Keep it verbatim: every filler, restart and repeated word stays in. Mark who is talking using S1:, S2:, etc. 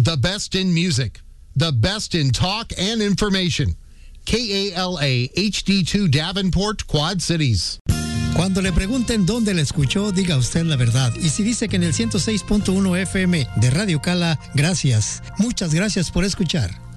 S1: The best in music. The best in talk and information. K A L A H D two Davenport, Quad Cities.
S2: Cuando le pregunten dónde la escuchó, diga usted la verdad. Y si dice que en el ciento seis punto uno F M de Radio Cala, gracias. Muchas gracias por escuchar.